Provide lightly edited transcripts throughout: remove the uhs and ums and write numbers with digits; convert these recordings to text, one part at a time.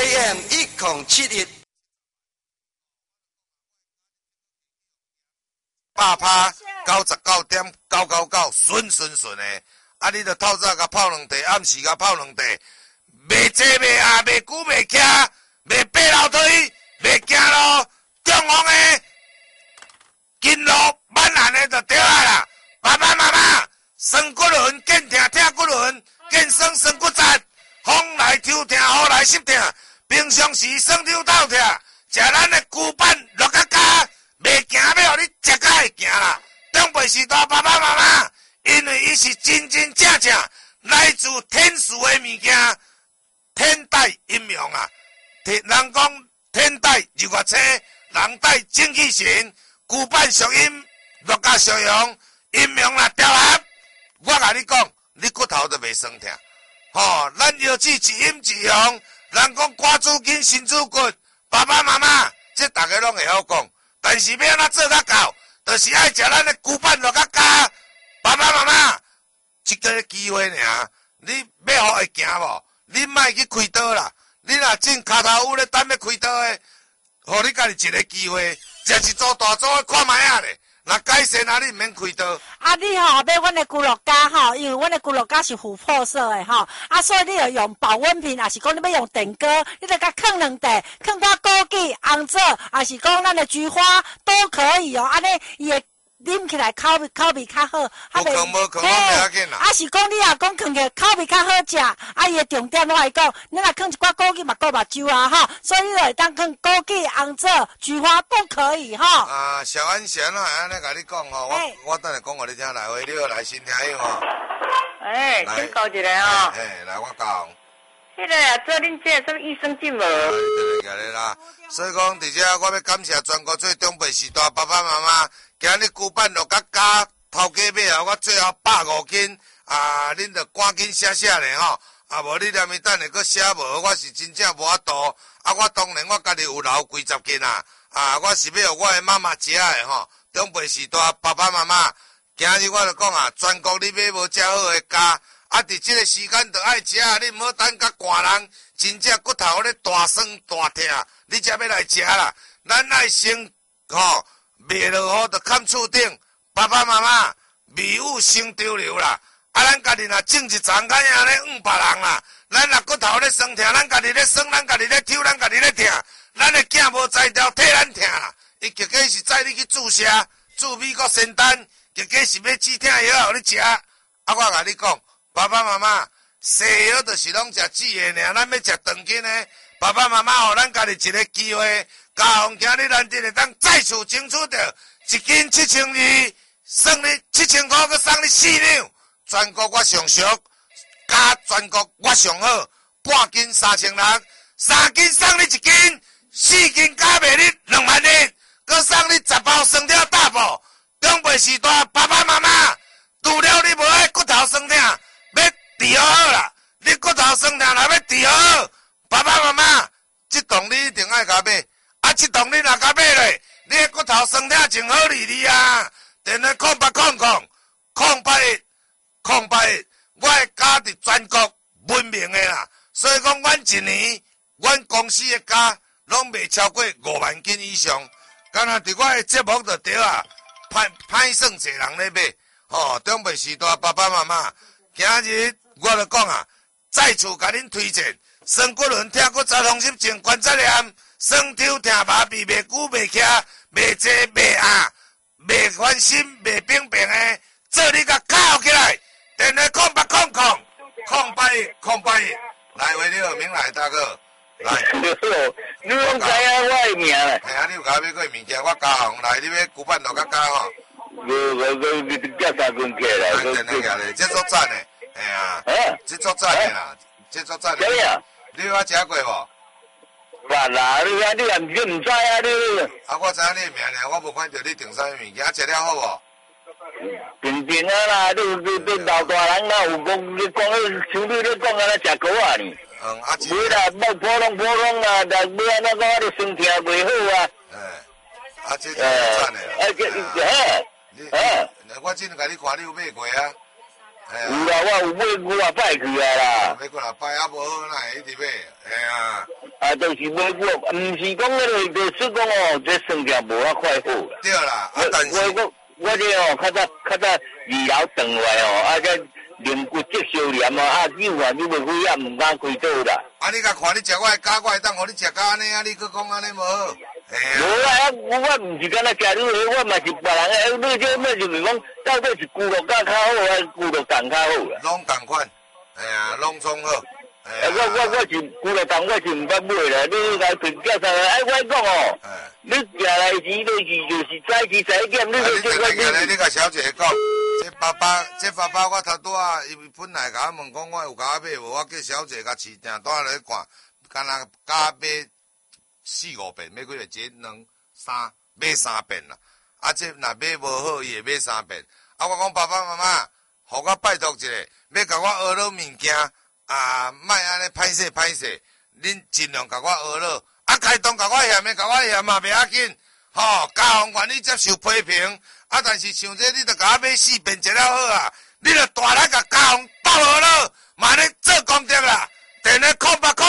AM1071。8趴99.999顺的，啊！你着透早甲泡两地，暗时甲泡两地，袂坐袂下，袂久袂徛，袂爬楼梯，袂行路，中风的、筋路满烂的就对啊啦！爸爸妈妈，酸骨轮见疼疼骨轮，见酸酸骨折，风来抽疼，雨来湿疼，平常时酸抽透疼，食咱的骨板落甲加，袂行要互你食甲会行啦！长辈时代爸爸妈妈，因为伊是真真正正来自天使的物件，天带阴阳啊！人讲天带日月星，人带精气神，骨板属阴，落甲属阳，阴阳若调合，我甲你讲，你骨头就袂酸疼。吼，咱药剂一阴一阳，人讲瓜子筋、身子骨，爸爸妈妈，这大家拢会晓讲，但是要安怎做较到？就是爱食咱的骨板落较加，爸爸妈妈，这个机会尔，你要互会行无？你莫去开刀啦！你若真骹头有咧等要开刀的，互你家己一个机会，食一组大组的看卖啊咧。若改善啊，你毋免开刀。 啊，你吼买阮的骨碌胶吼，因为阮的骨碌胶是琥珀色的吼，啊，所以你要用保温瓶，也是讲你要用电锅，你得甲放两地，放点枸杞、红枣，也是讲咱的菊花都可以哦。安尼伊会啉起来口味较好， 无空无空，我袂要紧啦。 啊是讲你若讲放起来口味较好食，啊伊的重点我来讲，你若放一寡枸杞嘛，顾目睭啊吼，所以你就会当放枸杞、红枣、菊花都可以吼。 啊，小安贤啊，安尼甲你讲吼，我等下讲互你听来话，你要来先听有吼。 请教一下吼。 来我教。 迄个做恁这什么益生菌无？ 对啦，所以讲，伫遮我要感谢全国最长辈时代爸爸妈妈。今日骨板落甲加头家买啊，我最后105斤啊，恁着赶紧写咧吼，啊无你连伊等下搁写无，我是真正无法度。啊，我当然我家己有留几十斤啊，啊，我是要互我的妈妈食的吼。长辈时代爸爸妈妈，今日我着讲啊，全国你买无遮好的家，啊，伫即个时间着爱食啊，你毋好等甲寒人，真正骨头咧大酸大疼，你才要来食啦。咱爱先吼。卖落好，就看厝顶，爸爸妈妈味有先潮流啦。啊，咱家己若种一丛甲样咧养别人啦。咱若骨头咧酸疼，咱家己咧酸，咱家己咧抽，咱家己咧疼，咱的囝无才调替咱疼啦。伊结果是载你去注射，注美国仙丹，结果是要止疼药互你食。啊，我甲你讲，爸爸妈妈，西药就是拢食止的尔，咱要食长筋的。爸爸妈妈，互咱家己一个机会。加红今日咱这个当再次争取到1斤7200，送你7000块，佮送你4两。全国我上俗，加全国我上好，半斤3600，3斤送你1斤，4斤加卖你2万1，佮送你10包酸条大补。长辈时代爸爸妈妈，除了你无爱骨头酸疼，要治好啦。你骨头酸疼若要治好，爸爸妈妈，这档你一定爱甲买。啊，这档你若甲买咧，你的骨头酸疼真好理啊！电话0800，我的家伫全国闻名的啦。所以讲，阮一年，阮公司的家拢袂超过5万斤以上。敢若伫我的节目就对啊，歹算侪人咧买。吼，长辈时代爸爸妈妈，今日我就讲啊，再次甲恁推荐酸骨轮、疼骨折、风湿症、关节炎。酸抽疼麻痹，袂久袂徛，袂坐袂下，袂烦心，袂平平的，做你甲靠起来。电话0800，来为你好，明来大哥，来。 你拢知影我的名咧？ 系啊，你有甲我买过物件，我加红来，你要骨板落较加吼。 你叫3棍起来。 电话起来，这足赞的，系啊，这足赞的啦，这足赞的。你有食过无？ 捌啦，你也唔知啊你。 啊，我知影你的名咧，我无看到你订啥物件，食了好无？ 平啊啦，你老大人哪有讲你讲像你咧讲安尼食糕啊呢？袂啦，冇普通啊，但要安怎讲你身体袂好啊。 这赞的。我真甲你看，你有买过啊？ 有啦，我有买几啊摆去啊啦。 买过来摆啊，无好哪会一直买？嘿啊。 啊，就是买过，毋是讲迄个，就是讲哦，这生意无遐快好啦。 对啦，啊，但是我这哦，较早二楼转来哦，啊，这灵骨接烧黏哦，啊，酒啊，你袂开啊，毋敢开倒啦。 啊，你甲看你食我的鸡，我会当互你食到安尼啊，你佫讲安尼无好？ 无啊，我毋是敢若食你的，我嘛是别人的，你这就是讲，到底是猪肉甲较好，还是猪肉蛋较好啦？ 拢同款，哎呀，拢总好。 我是猪肉蛋，我是毋捌买啦。你来评价上来，我讲哦，你食来时就是早起3点，你你甲小姐讲，这爸爸，我头拄啊，伊本来甲我问讲，我有甲我买无？我叫小姐甲市定带来看，敢若甲买4、5遍，买几个1、2、3，买3遍啦。啊，这若买无好，伊会买3遍。啊，我讲爸爸妈妈，互我拜托一下，要甲我学了物件。啊，莫安尼歹势，恁尽量甲我学了。啊，开动甲我嫌嘛袂要紧。吼，家方愿意接受批评。啊，但是像这你着甲我买4遍一了好啊。你着大力甲家方斗好了，嘛咧做功德啦。电话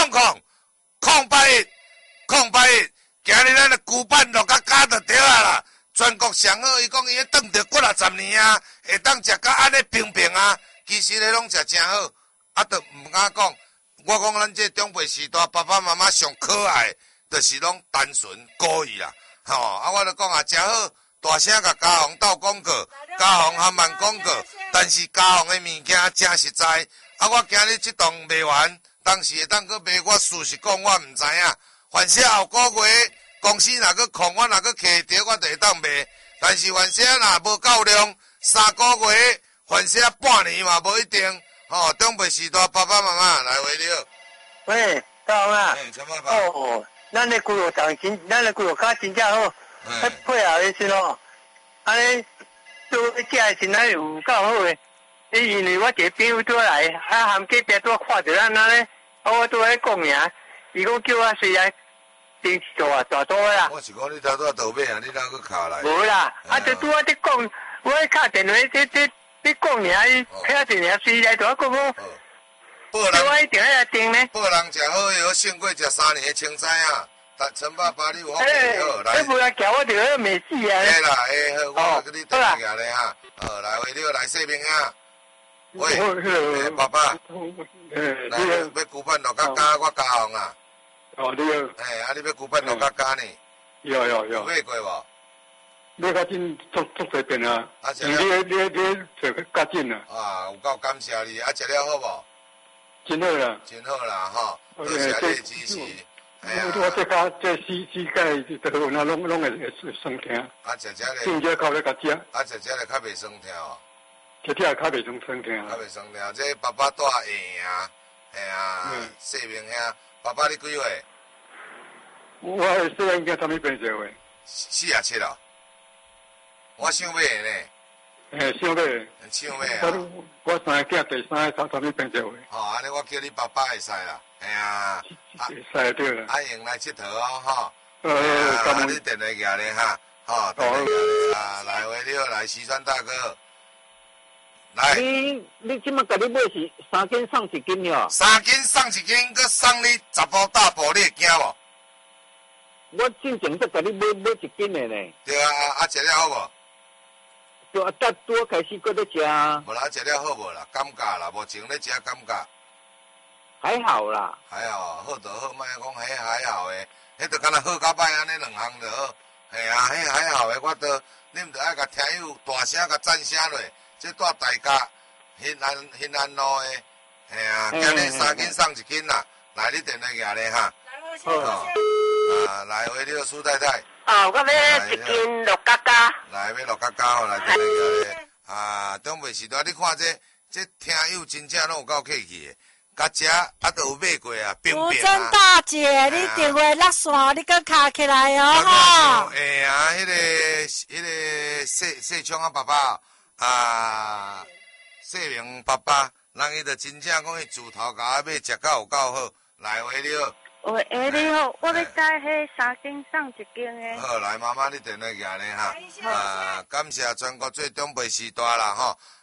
08000081，今日咱的旧版落甲加就对啊啦。全国上好，伊讲伊咧等着过60年啊，会当食甲安尼平啊。其实咧拢食真好。啊，都毋敢讲，我讲咱这长辈时代，爸爸妈妈上可爱，就是拢单纯故意啦，吼！啊，我就讲啊，真好，大声甲家方斗广告，家方还慢广告，但是家方的物件真实在。啊，我今日这档卖完，当时会当去卖，我事实讲我毋知影。凡是后个月公司若去空，我若去摕着，我就会当卖。但是凡是若无够量，3个月，凡是半年嘛无一定。哦，长辈时代，爸爸妈妈来回了。 喂，大王啊！ 什么吧？ 哦，咱的骨肉蛋真，咱的骨肉卡真正好。配合的时候，安尼做食的时咱有够好的。因为我一个朋友倒来，啊，含隔壁拄看着咱安尼，啊，我拄在讲尔，伊讲叫我随来电视做啊，大多啦。 我是讲你头拄倒尾啊，你哪个卡来？ 无啦，啊，就拄我伫讲，我敲电话你讲尔，伊听电话随来就我讲讲。我一定要订呢。 报人食好药，胜过食3年的青菜啊！但陈爸爸，你有福气好来。 你不要叫我就要美死啊！ 嘿啦，好，我给你电话咧哈。来回了来说明啊。喂，爸爸，来要旧版落甲加我家行啊。 哦，你要。 啊，你要旧版落甲加呢？ 有。 买过无？ 你较真足侪遍啊！你做较真啊！ 啊，有够感谢你，啊，食了好无？ 真好啦！ 真好啦，吼！多谢你的支持。 我这膝盖就那拢会酸痛。 啊，食咧。 正只靠咧甲食。 啊，食咧较袂酸痛哦。 食较袂酸痛。 较袂酸痛，这爸爸带下啊，嘿啊，说明兄，爸爸你几岁？ 我虽然应该30变岁岁。 47了。我想买呢。想买啊！ 我3个囝第3个30变岁岁。 吼，安尼我叫你爸爸会使啦，嘿啊， 会使对啦。 啊，用来佚佗哦，吼。 感恩你电话举咧哈，吼，电话举咧啊，来回了来西川大哥，来。 你即马甲你买是3斤送1斤哟 ？3斤送1斤，佮送你10包大包，你会惊无？ 我进前才甲你买1斤的呢。 对啊，啊食了好无？ 就啊，拄开始搁咧食啊。 无啦，食了好无啦？感觉啦，目前咧食感觉。 还好啦。 还好，好就好，莫讲迄还好诶，迄就敢若好甲歹安尼2项就好。嘿啊，迄还好诶，我都恁着爱甲听友大声甲赞声落，这带大家平安路诶。嘿啊，今日3斤送1斤啦，来你电话举咧哈。好。啊，来回了苏太太。 我要1斤6角角。 来，要6角角，来电话举咧。啊，长辈时代，你看这听友真正拢有够客气诶。甲食啊，都有买过啊，冰冰啊。吴珍大姐，你电话落线，你搁卡起来哦，哈。 哎啊，迄个细昌啊，爸爸啊，细明爸爸，人伊就真正讲伊自头甲我买，食到有够好，来回了。 喂，你好，我要带迄3斤送1斤诶。 好，来妈妈，你电话举咧哈。啊，感谢全国最长辈时代啦吼。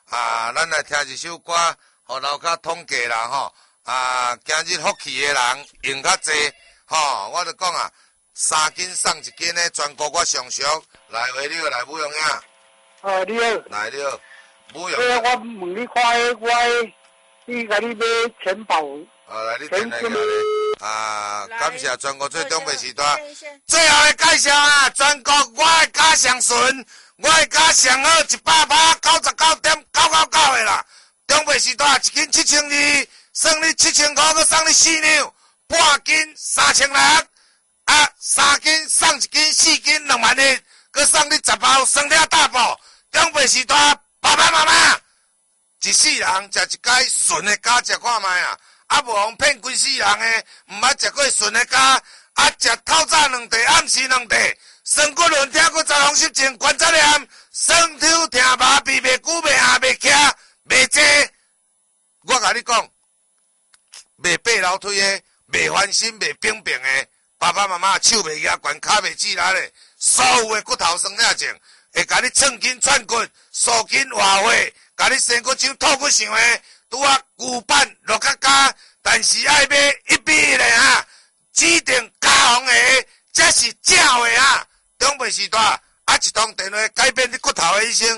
咱来听一首歌，互楼骹统计啦吼。今日福气的人用较济，吼，我就讲3斤送1斤的，全国我上俗。来，话你来舞用呀。 你好。 来了，舞用。 我问你看你甲你买钱包。 来，你等来感谢全国最中北时段。最后的介绍全国我的家上顺，我的家上好199.999的啦。中北时段1斤7200，算你7000块，佮送你4两，半斤3600， 3斤送1斤，4斤20000，佮送你10包酸菜大补。中北时段爸爸妈妈，一世人食一摆顺的家食看卖无通骗规世人的，毋捌食过顺的家，食透早2茶，暗时2茶，酸骨轮听过10风湿症，关节炎，酸抽疼麻痹，袂久袂下袂徛袂坐。我甲你讲，袂爬楼梯的，袂翻身，袂冰冰的，爸爸妈妈手袂压悬，脚袂止力的，所有的骨头酸痛症，会甲你寸筋串骨，缩筋活血，甲你生骨像吐骨像的。拄旧版落较加，但是爱买1比1的指定加红的，这是正的中北时代一通电话改变你骨头的医生。